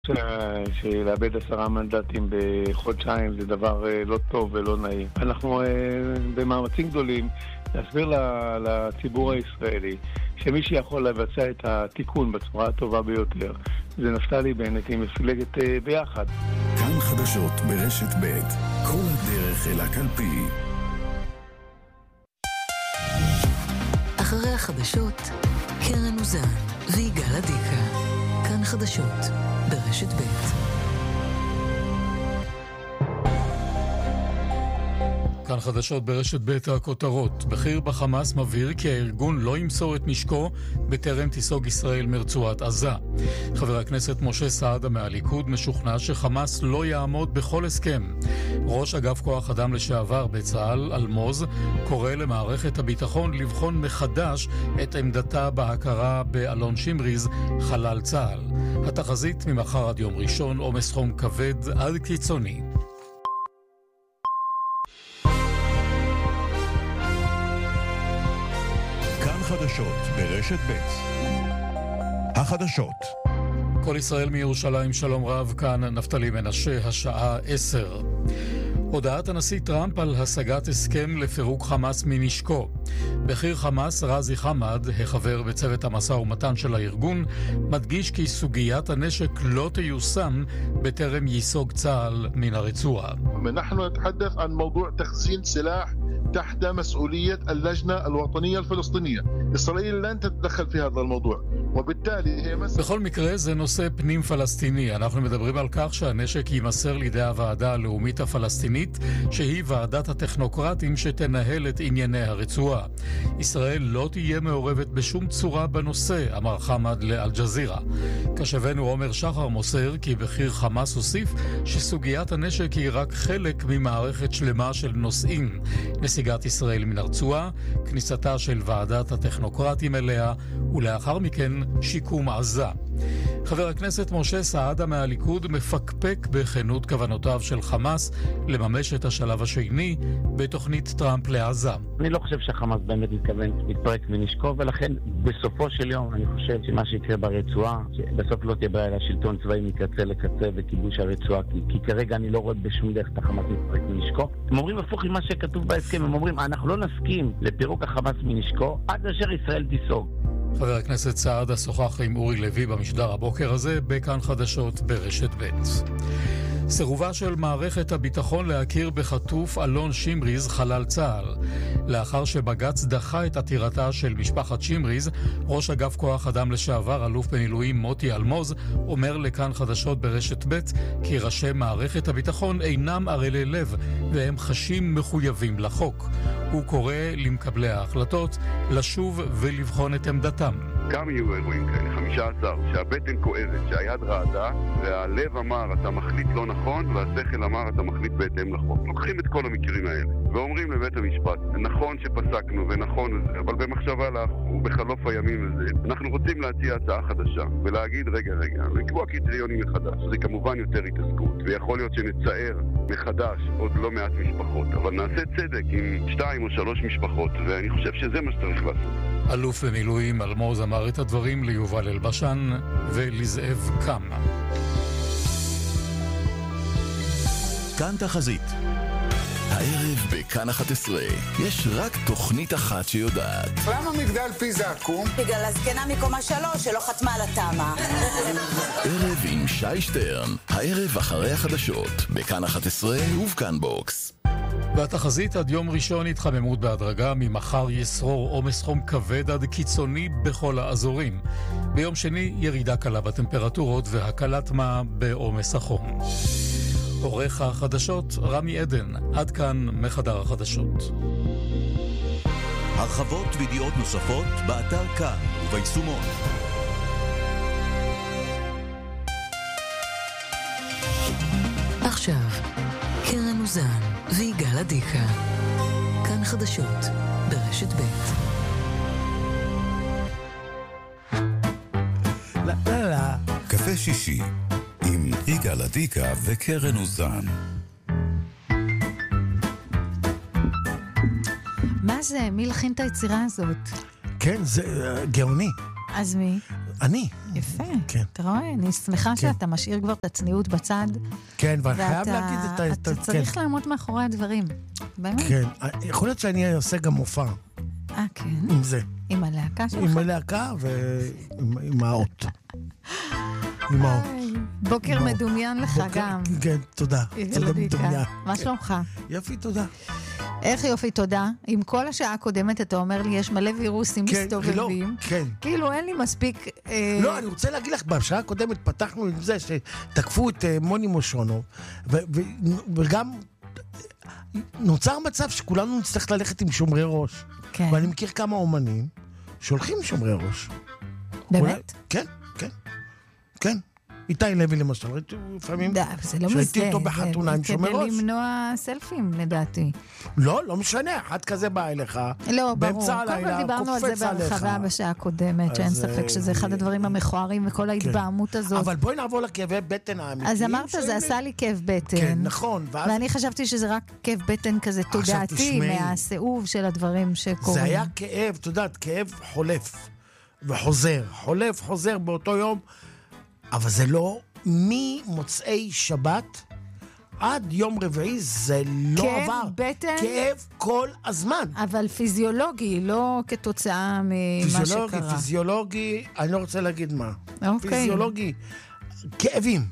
שלאבד 10 מנדטים בחודשיים זה דבר לא טוב ולא נעים. אנחנו במאמצים גדולים להסביר לציבור הישראלי שמי שיכול לבצע את התיקון בצורה הטובה ביותר זה נפתלי בנט עם מפלגת ביחד. כאן חדשות ברשת ב' כל הדרך אל הקלפי. אחרי החדשות קרן אוזן ויגאל עדיקה. כאן חדשות ברשת ב'. כאן חדשות ברשת ב' הכותרות. בכיר בחמאס מבהיר כי הארגון לא ימסור את נשקו בטרם תיסוג ישראל מרצועת עזה. חבר הכנסת משה סעדה מהליכוד משוכנע שחמאס לא יעמוד בכל הסכם. ראש אגף כוח אדם לשעבר בצה"ל, אלמוז, קורא למערכת הביטחון לבחון מחדש את עמדתה בהכרה באלון שמריז, חלל צה"ל. התחזית ממחר עד יום ראשון, עומס חום כבד עד קיצוני. חדשות ברשת ב'. החדשות. כל ישראל מירושלים, שלום רב, כאן נפתלי מנשה, השעה 10. הודעת הנשיא טראמפ על השגת הסכם לפירוק חמאס מנשקו. בכיר חמאס רזי חמד, החבר בצוות המשא ומתן של הארגון, מדגיש כי סוגיית הנשק לא תיושם בטרם ייסוג צה"ל מן הרצועה. אנחנו נתחדף על מוضوع تخزين سلاح تحت مسؤولية اللجنة الوطنية الفلسطينية. إسرائيل لن تتدخل في هذا الموضوع. وبالتالي בכל מקרה זה נושא פנים פלסטיני. אנחנו מדברים על כך שהנשק יימסר לידי הוועדה הלאומית הפלסטינית, שהיא ועדת הטכנוקרטים שתנהל את ענייני הרצועה. ישראל לא תהיה מעורבת בשום צורה בנושא, אמר חמד לאל-ג'זירה. כשבנו עומר שחר מוסר כי בכיר חמאס הוסיף שסוגיית הנשק היא רק חלק ממערכת שלמה של נושאים. נסיגת ישראל מן הרצועה, כניסתה של ועדת הטכנוקרטים אליה, ולאחר מכן שיקום עזה. חבר הכנסת משה סעדה מהליכוד מפקפק בכנות כוונותיו של חמאס לממש את השלב השני בתוכנית טראמפ לעזה. אני לא חושב שחמאס באמת מתכוון להתפרק מנשקו, ולכן בסופו של יום אני חושב שמה שיקרה ברצועה, שבסוף לא תהיה בעיה לשלטון צבאי מקצה לקצה וכיבוש הרצועה, כי כרגע אני לא רואה בשום דרך את החמאס מתפרק מנשקו. הם אומרים הפוך עם מה שכתוב בהסכם, הם אומרים אנחנו לא נסכים לפירוק החמאס מנשקו עד אשר ישראל תיסוג. חבר הכנסת סעדה שוחח עם אורי לוי במשדר הבוקר הזה בכאן חדשות ברשת ב'. סירובה של מערכת הביטחון להכיר בחטוף אלון שמריז, חלל צה"ל. לאחר שבג"ץ דחה את עתירתה של משפחת שמריז, ראש אגף כוח אדם לשעבר, אלוף במילואים מוטי אלמוז, אומר לכאן חדשות ברשת ב' כי ראשי מערכת הביטחון אינם ערלי לב והם חשים מחויבים לחוק. הוא קורא למקבלי ההחלטות לשוב ולבחון את עמדתם. כמה יהיו אירועים כאלה? 15, שהבטן כואבת, שהיד רעדה, והלב אמר אתה מחליט לא נכון, והשכל אמר אתה מחליט בהתאם לחוק. לוקחים את כל המקרים האלה, ואומרים לבית המשפט, נכון שפסקנו ונכון, אבל במחשבה לך ובחלוף הימים הזה, אנחנו רוצים להציע הצעה חדשה, ולהגיד רגע, לקבוע קריטריונים מחדש. זה כמובן יותר התעסקות, ויכול להיות שנצייר מחדש עוד לא מעט משפחות, אבל נעשה צדק עם 2 או 3 משפחות, ואני חושב שזה מה שצריך לעשות. אלוף במילואים אלמוז אמר את הדברים ליובל אלבשן ולזאב קם. כאן תחזית. הערב בכאן 11 יש רק תוכנית אחת שיודעת. למה מגדל פיזה עקום? בגלל הזקנה מקומה 3 שלא חתמה על התמה. ערב עם שי שטרן. הערב אחרי החדשות בכאן 11 ובכאן בוקס. והתחזית עד יום ראשון התחממות בהדרגה, ממחר ישרור עומס חום כבד עד קיצוני בכל האזורים. ביום שני ירידה קלה בטמפרטורות והקלת מה בעומס החום. עורך החדשות רמי עדן, עד כאן מחדר החדשות. הרחבות וידיעות נוספות באתר כאן וביישומון. עכשיו קרן אוזן ויגאל עדיקה. כאן חדשות ברשת ב'. קפה שישי עם יגאל עדיקה וקרן אוזן. מה זה? מי לחין את היצירה הזאת? כן, זה גאוני. אז מי? אני. יפה. כן. אתה רואה? אני שמחה שאתה משאיר כבר את הצניעות בצד. כן, ואני חייב להגיד את אתה צריך לעמוד מאחורי הדברים. באמת? כן. יכול להיות שאני עושה גם מופע. כן. עם זה. עם הלהקה שלך? עם הלהקה ועם האות. עם האות. בוקר מדומיין לך גם. כן, תודה. מה שלומך? יופי, תודה. איך יופי, תודה. עם כל השעה הקודמת אתה אומר לי, יש מלא וירוסים מסתובבים. כן. כאילו אין לי מספיק... לא, אני רוצה להגיד לך, בשעה הקודמת פתחנו עם זה שתקפו את מוני מושונוב, וגם נוצר מצב שכולנו נצטרך ללכת עם שומרי ראש. כן. ואני מכיר כמה אומנים שהולכים עם שומרי ראש. באמת? כן, כן. כן. איתי לוי למשל, ראיתי לפעמים שהייתי אותו בחתונה עם שומר ראש. כדי למנוע סלפים, לדעתי. לא משנה, אחד כזה בא אליך, לא, ברור. באמצע הלילה, דיברנו על זה בהרחבה בשעה הקודמת, שאין ספק שזה אחד הדברים המכוערים וכל ההתבהמות הזאת. אבל בואי נעבור לכאבי בטן האמיתיים. אז אמרת, זה עשה לי כאב בטן. כן, נכון. ואני חשבתי שזה רק כאב בטן כזה תודעתי, מהסיאוב של הדברים שקורים. זה היה כאב, אתה יודעת, כאב חולף וחוזר. חולף, באותו יום. אבל זה לא, ממוצאי שבת עד יום רביעי זה לא עבר. בטן? כאב כל הזמן. אבל פיזיולוגי, לא כתוצאה ממה שקרה. פיזיולוגי, אני לא רוצה להגיד מה. אוקיי. פיזיולוגי, כאבים.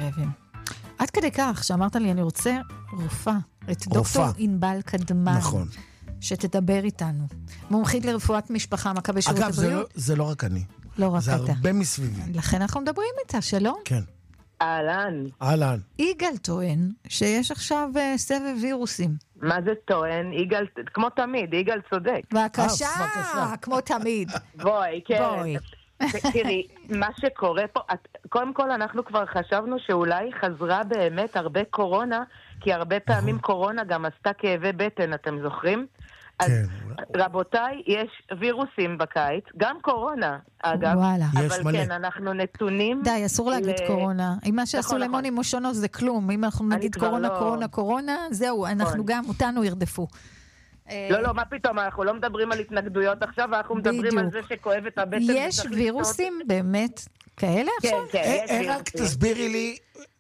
עד כדי כך שאמרת לי, אני רוצה רופאה, את דוקטור ענבל קדמן. נכון. שתדבר איתנו. מומחית לרפואת משפחה, מכבי שירות הבריאות. אגב, זה לא רק אני. לא רק אתה. זה הרבה מסביבי. לכן אנחנו מדברים איתה, שלום. כן. אהלן. יגאל טוען שיש עכשיו סבב וירוסים. מה זה טוען? יגאל, כמו תמיד, יגאל צודק. בבקשה, כמו תמיד. בואי, כן. תראי, מה שקורה פה, קודם כל אנחנו כבר חשבנו שאולי חזרה באמת הרבה קורונה, כי הרבה פעמים קורונה גם עשתה כאבי בטן, אתם זוכרים? אז רבותיי, יש וירוסים בקיץ, גם קורונה, אגב. אבל כן, אנחנו נתונים... די, אסור להגיד קורונה. אם מה שעשו למוני מושונוב זה כלום. אם אנחנו נגיד קורונה, זהו, אנחנו גם, אותנו ירדפו. לא, מה פתאום, אנחנו לא מדברים על התנגדויות עכשיו, אנחנו מדברים על זה שכואב את הבטן. יש וירוסים באמת כאלה עכשיו? כן, רק תסבירי לי,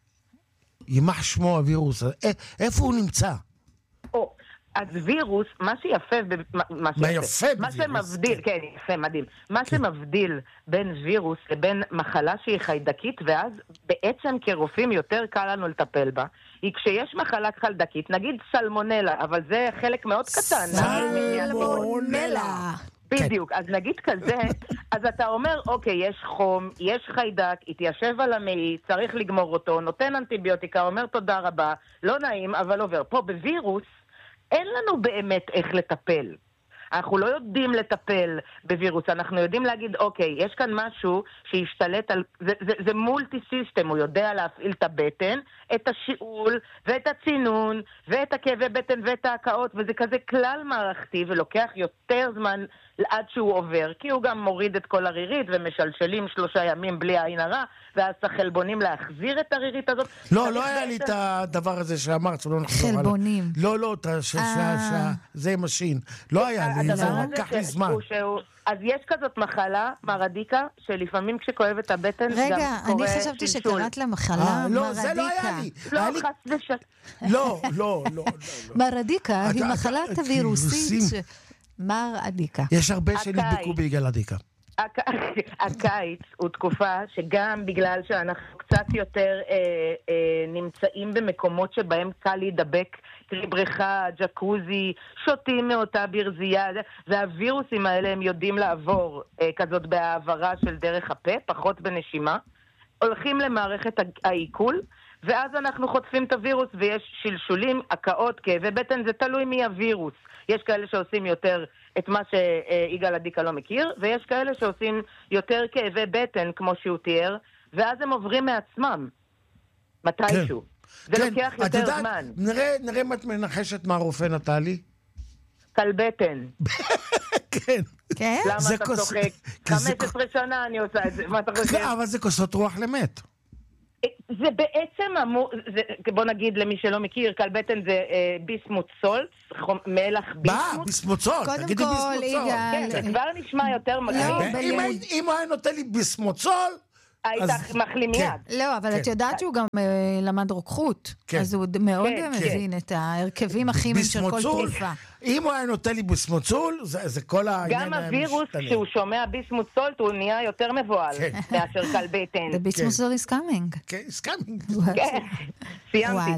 יימח שמו הווירוס, איפה הוא נמצא? אז וירוס, מה שיפה, מה שמבדיל, כן, יפה, מדהים. מה שמבדיל בין וירוס לבין מחלה שהיא חיידקית, ואז בעצם כרופאים יותר קל לנו לטפל בה, היא כשיש מחלה חיידקית, נגיד סלמונלה, אבל זה חלק מאוד קטן. סלמונלה. בדיוק, אז נגיד כזה, אז אתה אומר, אוקיי, יש חום, יש חיידק, התיישב על המעי, צריך לגמור אותו, נותן אנטיביוטיקה, אומר תודה רבה, לא נעים, אבל עובר. פה בווירוס, אין לנו באמת איך לטפל. אנחנו לא יודעים לטפל בווירוס, אנחנו יודעים להגיד, אוקיי, יש כאן משהו שהשתלט על... זה מולטי סיסטם, הוא יודע להפעיל את הבטן, את השיעול, ואת הצינון, ואת הכאבי בטן ואת ההקאות, וזה כזה כלל מערכתי, ולוקח יותר זמן עד שהוא עובר, כי הוא גם מוריד את כל הרירית, ומשלשלים 3 ימים בלי העין הרע, ואז החלבונים להחזיר את הרירית הזאת. לא היה לי את הדבר הזה שאמרת, שלא נחזור עליו. חלבונים. לא, זה משין. לא היה לי, זה לקח לי זמן. אז יש כזאת מחלה, מרדיקה, שלפעמים כשכואב את הבטן, רגע, אני חשבתי שקראת לה מחלה מרדיקה. לא, זה לא היה לי. לא, חס ושלום. לא. מרדיקה היא מחלת הווירוסית מרדיקה. יש הרבה שנדבקו בגלל הדיקה. הקיץ הוא תקופה שגם בגלל שאנחנו קצת יותר נמצאים במקומות שבהם קל להידבק, קרי בריכה, ג'קוזי, שותים מאותה ברזייה, והווירוסים האלה הם יודעים לעבור כזאת בהעברה של דרך הפה, פחות בנשימה, הולכים למערכת העיכול, ואז אנחנו חוטפים את הווירוס ויש שלשולים, הקאות, כאבי בטן, זה תלוי מי הווירוס. יש כאלה שעושים יותר את מה שיגאל עדיקה לא מכיר, ויש כאלה שעושים יותר כאבי בטן, כמו שהוא תיאר, ואז הם עוברים מעצמם, מתישהו. זה לוקח יותר זמן. נראה אם את מנחשת מה הרופא נתן לי. קלבטן. כן. למה אתה צוחק? 15 שנה אני עושה את זה, מה אתה חושב? אבל זה כוסות רוח למת. זה בעצם אמור, בוא נגיד למי שלא מכיר, קלבטן זה ביסמוט סולט, מלח ביסמוט. ביסמוט סולט, תגידי ביסמוט סולט. כן, זה כבר נשמע יותר מגעיל. אם הוא היה נותן לי ביסמוט סולט, היית מחלים מיד. לא, אבל את יודעת שהוא גם למד רוקחות, אז הוא מאוד מבין את ההרכבים הכימיים של כל תרופה. אם הוא היה נותן לי ביסמוצול, זה כל העניין גם הווירוס, כשהוא שומע ביסמוצול, הוא נהיה יותר מבועל מאשר קלבטן. The ביסמוצול is coming. כן, is coming. כן, סיימתי.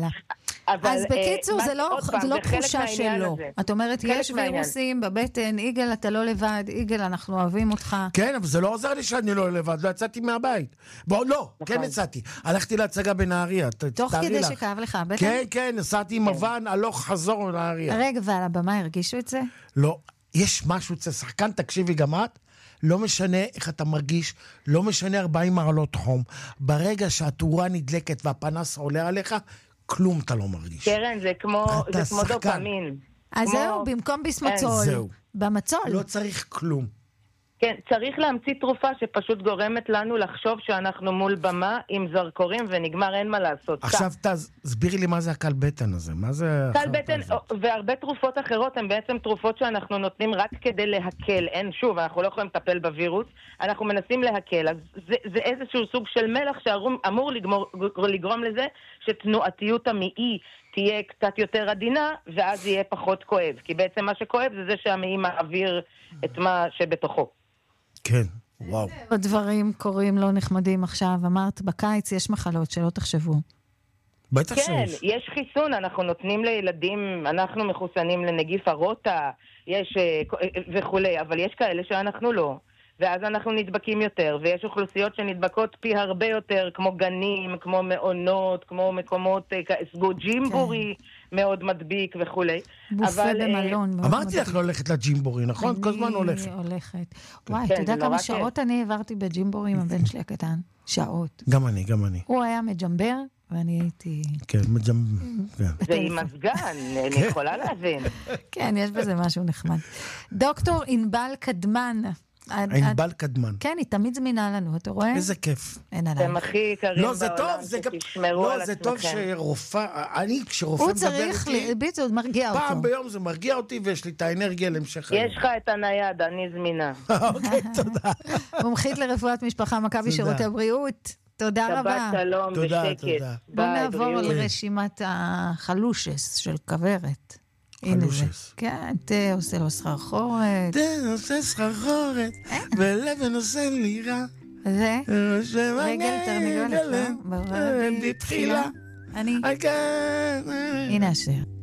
אז בקיצור, זה לא תחושה שלו. את אומרת, יש וירוסים בבטן, איגל, אתה לא לבד, איגל, אנחנו אוהבים אותך. כן, אבל זה לא עוזר לי שאני לא לבד, לא יצאתי מהבית. לא, כן יצאתי. הלכתי להצגה בנהריה, תוך כדי שכאב לך הבטן? כן, כן, נסעתי עם אבן, הלוך חזור לנהריה. רגע, ועל הבמה הרגישו את זה? לא, יש משהו, שחקן, תקשיבי גם את, לא משנה איך אתה מרגיש, לא משנה 40 מעלות חום. ברגע שהתאורה נדלקת והפנס עולה עליך, כלום אתה לא מרגיש. קרן, זה כמו דופמין. אז זהו, במקום ביסמוצול, במצול. לא צריך כלום. כן, צריך להמציא תרופה שפשוט גורמת לנו לחשוב שאנחנו מול במה עם זרקורים ונגמר, אין מה לעשות. עכשיו תסבירי לי מה זה הקלבטן הזה, מה זה... קלבטן והרבה תרופות אחרות הן בעצם תרופות שאנחנו נותנים רק כדי להקל. אין, שוב, אנחנו לא יכולים לטפל בווירוס, אנחנו מנסים להקל. אז זה איזשהו סוג של מלח שאמור לגרום לזה שתנועתיות המעי תהיה קצת יותר עדינה, ואז יהיה פחות כואב. כי בעצם מה שכואב זה שהמעי מעביר את מה שבתוכו. כן, וואו. דברים קורים לא נחמדים עכשיו. אמרת, בקיץ יש מחלות שלא תחשבו. בטח שיש. כן, יש חיסון, אנחנו נותנים לילדים, אנחנו מחוסנים לנגיף הרוטה, יש וכולי, אבל יש כאלה שאנחנו לא. ואז אנחנו נדבקים יותר, ויש אוכלוסיות שנדבקות פי הרבה יותר, כמו גנים, כמו מעונות, כמו מקומות, סגו ג'ימבורי, מאוד מדביק וכולי. בופה במלון. אמרתי לך לא הולכת לג'ימבורי, נכון? כל זמן הולכת. אני הולכת. וואי, אתה יודע כמה שעות אני העברתי בג'ימבורי עם הבן שלי הקטן? שעות. גם אני. הוא היה מג'מבר, ואני הייתי... כן, מג'מבר. זה עם מזגן, אני יכולה להבין. כן, יש בזה משהו נחמד. דוקטור ענבל קדמן. ענבל קדמן. כן, היא תמיד זמינה לנו, אתה רואה? איזה כיף. אתם הכי יקרים בעולם, שתשמרו על עצמכם. לא, זה טוב שרופא, אני כשרופא מדבר איתי... הוא צריך, ביצוע, מרגיע אותו. פעם ביום זה מרגיע אותי ויש לי את האנרגיה להמשך היום. יש לך את הנייד, אני זמינה. אוקיי, תודה. מומחית לרפואת משפחה, מכבי שירותי בריאות. תודה רבה. שבת שלום ושקט. בוא נעבור על רשימת החלושס של כברת. חלושס. כן, תה עושה לו סחרחורת. תה עושה סחרחורת, ולבן עושה לי רע. זה? רגל תרנגולת, לא? בתחילה. הנה השיר.